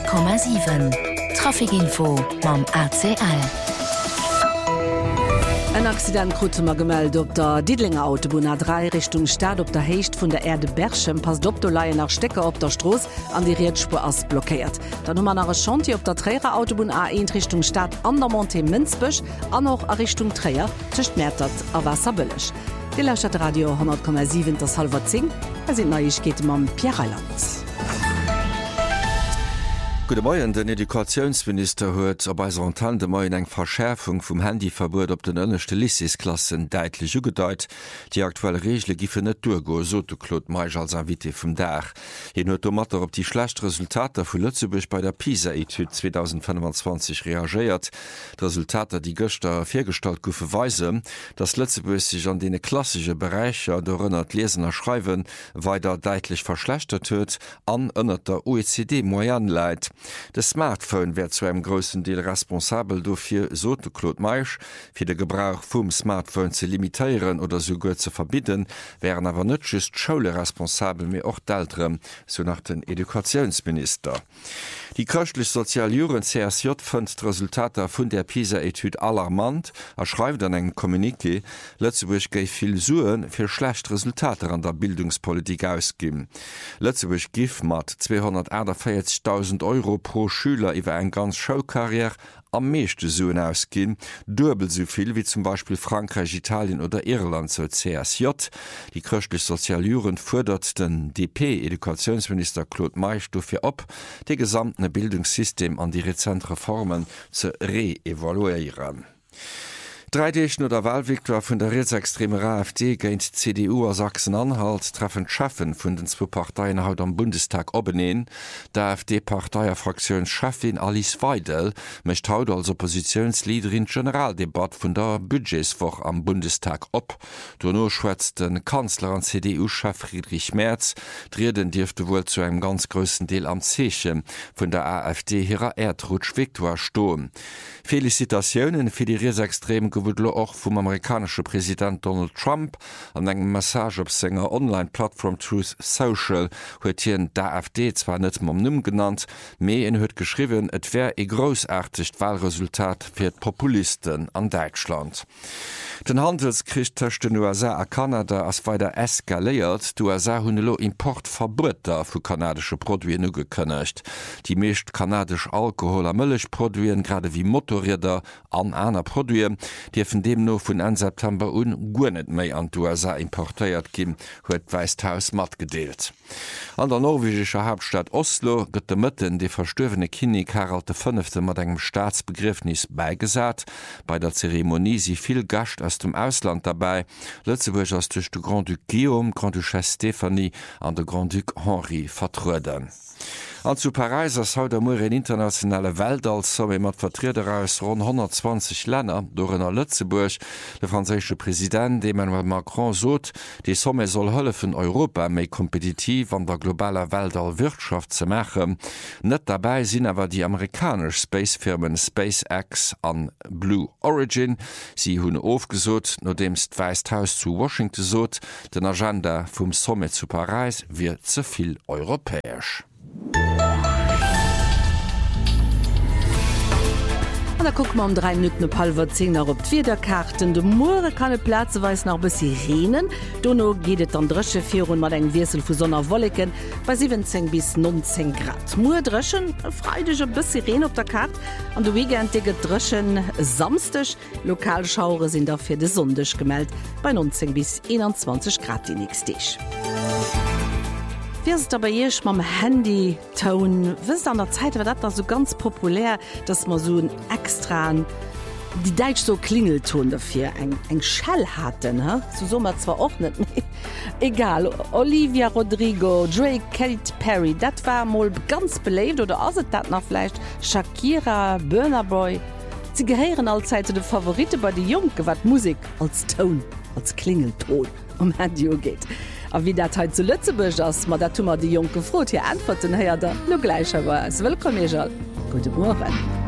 100,7 Trafikinfo mam RCL. Ein Accident krutzemer gemeldet op der Diedlinger Autobahn A3 Richtung Stadt op der Hecht vun der Erde Berchem pass Doppelleiie nach Stecker op der Stroß an die Riedspur ass blockiert. Da Nummer nach Chantier op der Träger Autobahn A1 Richtung Stadt an der Monte Minzbüch an noch a Richtung Träger tischcht Mätert a Wasserbüllech. Die Lauscht Radio 100,7 das halber 10 sind Neuigkeiten mam Pierre Reiland. Gute Morgen, den Edukationsminister huet op bei Tante Moien eng Verschärfung vum Handyverbot op den ënnechte Lycesklassen deitlich ugedeit. Die aktuelle Regel gife net durgo Claude Meich als Invité vum Dach. Hin huet Matter op die schlecht Resultater vu Lützeburg bei der PISA-Etude 2025 reagiert. Die Resultater, die Göster firstalt goufe weise, dass Lützeburg sich an dene klassische Bereicher dorënnert Lesen erschreiben, weiter deitlich verschlechtert huet, an ënnert der OECD-Moyen leit. De Smartphone wär zu einem großen Deel responsabel dofir sote Claude Meich, fir de Gebrauch vum Smartphone ze limitieren oder sogar zu verbieten, wären awer net just Schule responsabel mir och d'Älterem, so nach den Edukationsminister. Die köchtlich Sozialjuren CSJ fënnt Resultater vun der PISA-Etude alarmant, schreibt an eng Kommuniqué, Lützeburg geif viel Suen fir schlecht Resultate an der Bildungspolitik ausgeben. Lützeburg gif mat 240.000 € pro Schüler iwwer eng ganz Schulkarriere am meeschte Suen ausgin, dubel soviel wie zum Beispiel Frankreich, Italien oder Irland zur CSJ. Die köchtlich Sozialjuren fordert den DP-Edukationsminister Claude Meich dofir op, de gesamte Bildungssystem an die rezent Reformen zu re-evaluieren. 3. oder Wahlviktor vun der rechtsextreme AfD géint CDU a Sachsen-Anhalt treffen Chefen vun den 2 Parteien haut am Bundestag opbeneen. Der AfD-Parteierfraktionschefin Alice Weidel mecht haut als Oppositionsleaderin Generaldebat vun der Budgetswoch am Bundestag op. Donno schwätzt den Kanzler an CDU-Chef Friedrich Merz, Dreden dürfte wohl zu einem ganz größten Deel am Zeche vun der AfD hireer Erdrutsch Viktor stohn. Felicitationen fir die rechtsextremen gewudle auch vom amerikanische Präsident Donald Trump an engem Message op senger Online-Plattform Truth Social huet hien der AfD zwar net mam Numm genannt, méi en huet geschriwen, et wär e großartig Wahlresultat fir d Populisten an Deutschland. Den Handelskrieg tëcht den USA a Kanada ass weiter eskaléiert, du USA hunn lo Importverbueter vu kanadische Produien nu gekënnecht. Die meescht kanadisch Alkohol a Mëllechproduien grade wie Motorräder an aner Produien, die vun dem no vun 1. September guennet méi an d USA importéiert gin, huet Weisthaus mat gedeelt. An der norwegischer Hauptstadt Oslo gëtt de Mëtten de verstöwene Kinig Harald V. mat engem Staatsbegriffnis beigesat. Bei der Zeremonie si viel Gast aus dem Ausland dabei. Lützeburg ass duch de Grand-Duc Guillaume, Grand-Duchesse Stephanie an de Grand-Duc Henri vertruden. An zu Paris ass haut mo en internationale Welt als somme mat Vertreter aus rund 120 Länder dorenner Lützeburg. De franzésche Präsident Emmanuel Macron sot, die Somme soll hëllefen Europa méi kompetitiv an der globaler Welt all Wirtschaft ze machen. Net dabei sinn awer die amerikasch Spacefirmen SpaceX an Blue Origin. Sie hunn aufgesot, no demst Weisthaus zu Washington sot, den Agenda vum Somme zu Paris wird zuviel europäisch. Da guck mal um 3 Minuten halber 10 op Wiederkarten. De Moore kann e Plazeweis nach bis Sirenen. Dono gehtt an dresche 4 mat eng Wirsel vu Sonner Wolleken bei 17 bis 19 Grad. Moer dreschen freidege bis Sirenen op der Karte an de weekendtige dreschen samstech. Lokalschaure sind dafür de Sundech gemeldet bei 19 bis 21 Grad die nächste. Wirst aber jech mam Handy Ton wisst an der Zeit war dat da so ganz populär, dass man so ein extra die Deutsch so Klingelton dafür eng Schall hatten so man zwar auch nicht egal Olivia Rodrigo, Drake, Katy Perry, dat war mal ganz belebt oder as dat noch vielleicht Shakira, Burna Boy. Sie gehören allzeit de Favorite bei die Jungen wat Musik als Ton als Klingelton Handy geht. A wie dat zu Lützeburg ass mat dat tummer die Jung gefrot hier antworten her da no gleicher war. Willkommen, Guten Morgen.